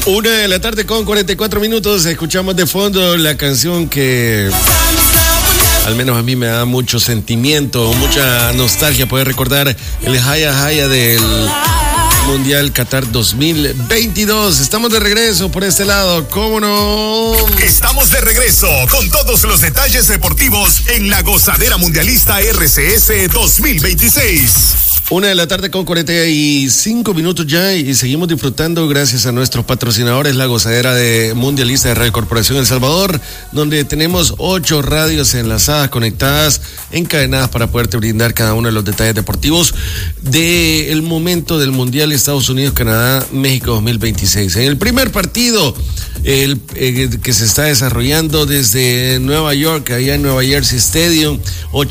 1:44 con 44 minutos. Escuchamos de fondo la canción que al menos a mí me da mucho sentimiento, mucha nostalgia poder recordar el Jaya Jaya del Mundial Qatar 2022. Estamos de regreso por este lado, ¿cómo no? Estamos de regreso con todos los detalles deportivos en la Gozadera Mundialista RCS 2026. 1:00 con 45 minutos ya y seguimos disfrutando gracias a nuestros patrocinadores, la Gozadera de Mundialista de Radio Corporación El Salvador, donde tenemos 8 radios enlazadas, conectadas, encadenadas para poderte brindar cada uno de los detalles deportivos del momento del Mundial Estados Unidos-Canadá México 2026. En el primer partido que se está desarrollando desde Nueva York, allá en Nueva Jersey Stadium,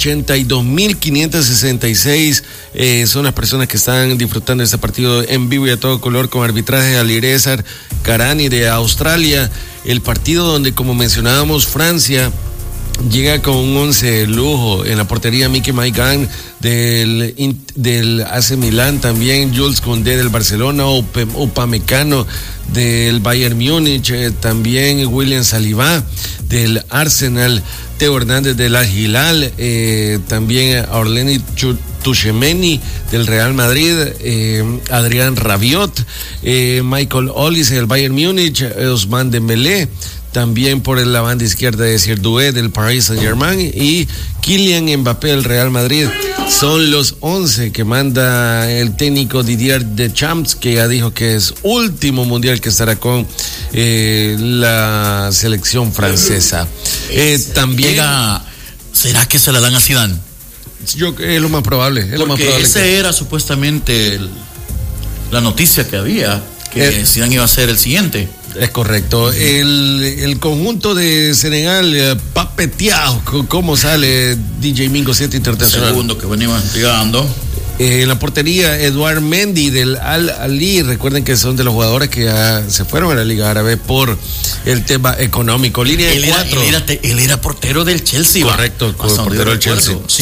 82.566 son las personas que están disfrutando de este partido en vivo y a todo color con arbitraje de Alireza Karani de Australia. El partido donde, como mencionábamos, Francia llega con un 11 de lujo en la portería. Miki Maignan del AC Milán, también Jules Koundé del Barcelona, Upamecano del Bayern Múnich, también William Saliba del Arsenal, Teo Hernández del Al Hilal, también Aurelien Tchouameni del Real Madrid, Adrián Rabiot, Michael Olise del Bayern Múnich, Ousmane Dembélé, también por la banda izquierda de Desire Doué del Paris Saint-Germain y Kylian Mbappé del Real Madrid. Son los 11 que manda el técnico Didier Deschamps, que ya dijo que es último mundial que estará con la selección francesa. También ¿será que se la dan a Zidane? Es lo más probable. Era supuestamente la noticia que había, que Zidane iba a ser el siguiente. Es correcto. El conjunto de Senegal, papeteado, ¿cómo sale DJ Mingo 7 Internacional? Segundo que venimos llegando. En la portería, Eduard Mendy del Al Ali. Recuerden que son de los jugadores que ya se fueron a la Liga Árabe por el tema económico. Línea de 4. Él era portero del Chelsea. Correcto, portero del Chelsea.